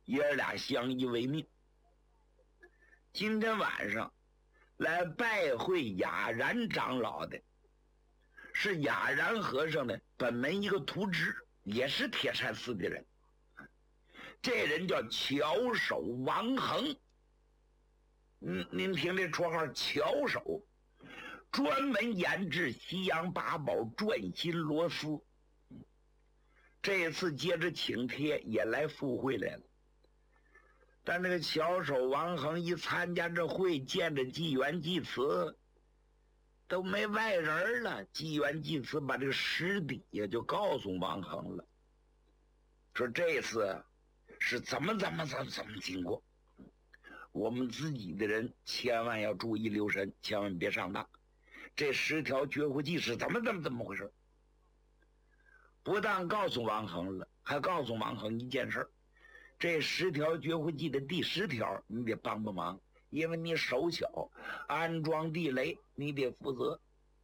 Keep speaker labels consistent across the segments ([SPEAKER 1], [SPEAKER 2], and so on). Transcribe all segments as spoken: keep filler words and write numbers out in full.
[SPEAKER 1] 爷儿俩相依为命。今天晚上来拜会雅然长老的是雅然和尚的本门一个徒侄，也是铁山寺的人。这人叫巧手王衡。嗯，您听这绰号巧手，专门研制西洋八宝转心螺丝。这次接着请帖也来赴会来了。但这个巧手王衡一参加这会，见着纪元济慈都没外人了。纪元济慈把这个实底也就告诉王衡了，说这次是怎么怎么怎么怎么经过，我们自己的人千万要注意留神，千万别上当。这十条绝户计是怎么怎么怎么回事？不但告诉王衡了，还告诉王衡一件事，这十条绝户计的第十条你得帮帮忙，因为你手巧，安装地雷你得负责。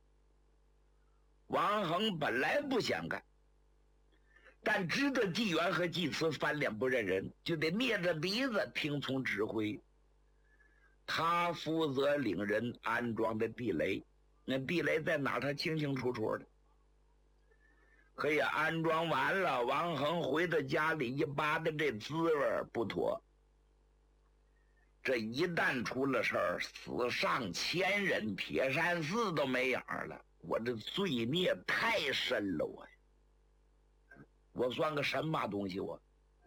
[SPEAKER 1] 王衡本来不想干，但知道纪元和纪慈翻脸不认人，就得捏着鼻子听从指挥。他负责领人安装的地雷，那地雷在哪他清清楚楚的。可以安装完了，王衡回到家里一扒的这滋味不妥。这一旦出了事儿，死上千人，铁山寺都没影儿了，我这罪孽太深了，我我算个什么东西？我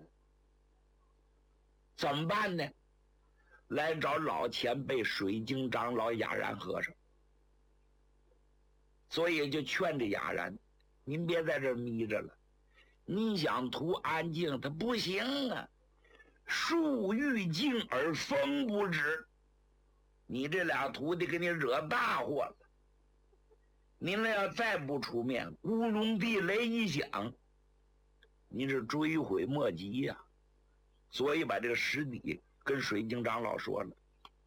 [SPEAKER 1] 怎么办呢？来找老前辈水晶长老雅然和尚。所以就劝着雅然，您别在这儿眯着了，你想图安静他不行啊，树欲静而风不止，你这俩徒弟给你惹大祸了。您那要再不出面，乌龙地雷一响，你是追悔莫及呀、啊。所以把这个实底跟水晶长老说了。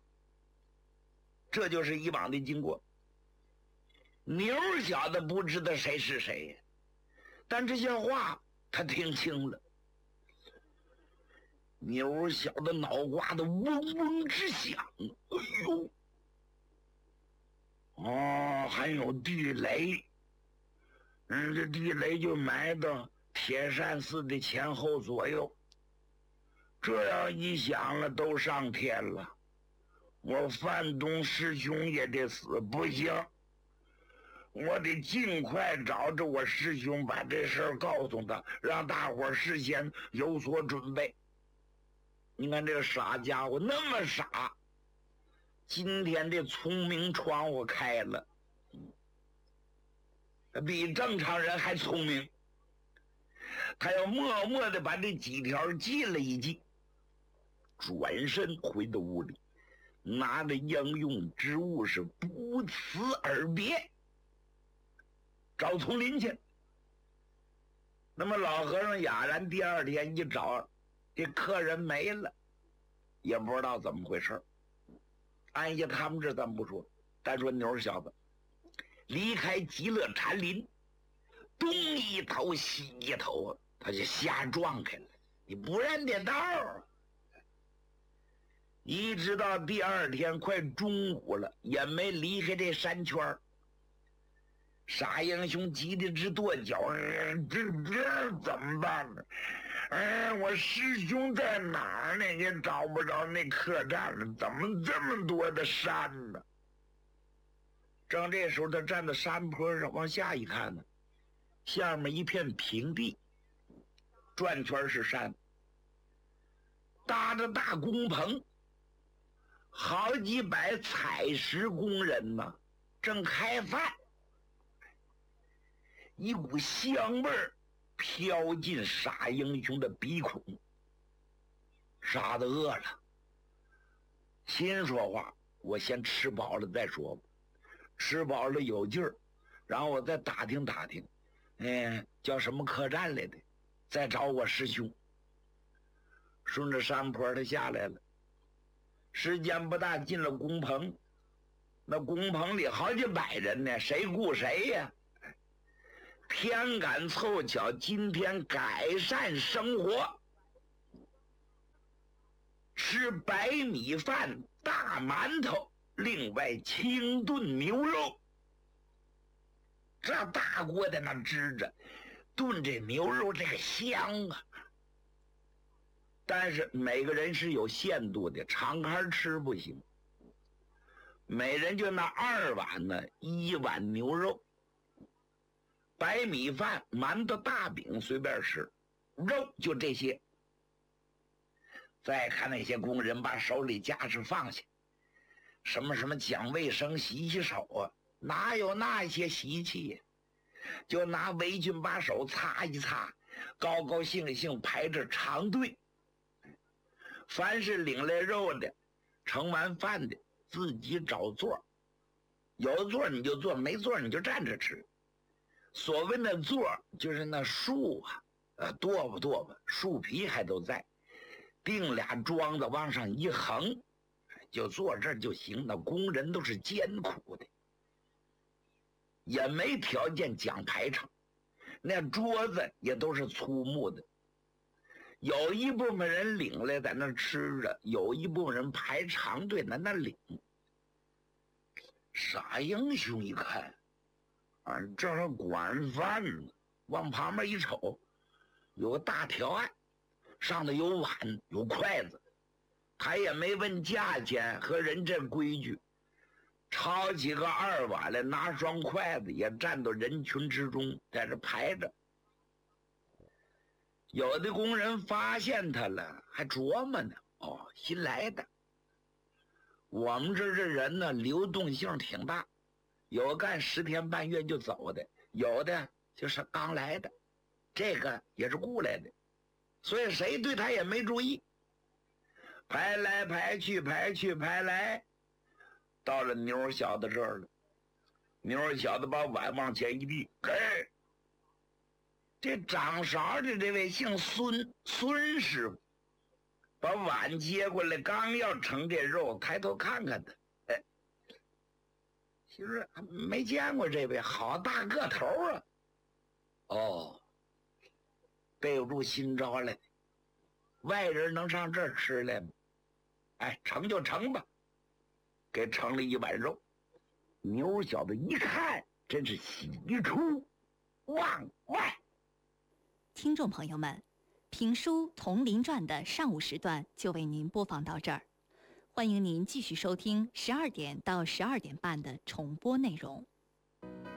[SPEAKER 1] 这就是以往的经过。牛小子不知道谁是谁，但这些话他听清了。牛小子脑瓜子嗡嗡直响，哎呦！哦，还有地雷，嗯，这地雷就埋到铁山寺的前后左右。这样一想了，都上天了，我范东师兄也得死，不行。我得尽快找着我师兄，把这事儿告诉他，让大伙儿事先有所准备。你看这个傻家伙那么傻，今天这聪明窗户开了，比正常人还聪明。他要默默的把这几条记了一记，转身回到屋里，拿着应用之物是不辞而别，找丛林去。那么老和尚雅然第二天一找，这客人没了，也不知道怎么回事。按下他们这咱不说，单说牛小子离开极乐禅林，东一头西一头，他就瞎撞开了，你不认得道啊。一直到第二天快中午了，也没离开这山圈。傻英雄急得直跺脚，呃、这这怎么办呢？哎，我师兄在哪儿呢？也找不着那客栈了，怎么这么多的山呢？正这时候，他站在山坡上，往下一看呢，下面一片平地，转圈是山，搭着大工棚，好几百采石工人呢，正开饭。一股香味儿飘进傻英雄的鼻孔，傻子饿了，先说话，我先吃饱了再说吧，吃饱了有劲儿，然后我再打听打听，嗯，叫什么客栈来的，再找我师兄。顺着山坡他下来了，时间不大，进了工棚，那工棚里好几百人呢，谁顾谁呀？天赶凑巧，今天改善生活， 吃白米饭、大馒头，另外清炖牛肉。这大锅在那支着，炖这牛肉这个香啊！但是每个人是有限度的，常开吃不行。每人就那二碗呢，一碗牛肉，白米饭、馒头、大饼随便吃，肉就这些。再看那些工人把手里家事放下，什么什么讲卫生、洗洗手啊，哪有那些习气呀？就拿围裙把手擦一擦，高高兴兴排着长队。凡是领来肉的，盛完饭的，自己找座，有座你就坐，没座你就站着吃。所谓的座就是那树啊，呃，剁吧剁吧，树皮还都在，钉俩桩子往上一横，就坐这儿就行。那工人都是艰苦的，也没条件讲排场，那桌子也都是粗木的。有一部分人领来在那吃着，有一部分人排长队在那领。傻英雄一看，啊，这是管饭呢，往旁边一瞅，有个大条案，上头有碗有筷子，他也没问价钱和人这规矩，抄起个二碗来，拿双筷子也站到人群之中，在这排着。有的工人发现他了，还琢磨呢，哦，新来的。我们这这人呢，流动性挺大，有干十天半月就走的，有的就是刚来的，这个也是雇来的，所以谁对他也没注意。排来排去，排去排来，到了妞小子这儿了。妞小子把碗往前一递，嘿，这掌勺的这位姓孙，孙师傅把碗接过来，刚要盛这肉，抬头看看他，哎，其实没见过这位，好大个头啊！哦，备不住新招来的，外人能上这儿吃来吗？哎，盛就盛吧，给盛了一碗肉。牛小子一看，真是喜出望外。
[SPEAKER 2] 听众朋友们，评书《铜陵传》的上午时段就为您播放到这儿，欢迎您继续收听十二点到十二点半的重播内容。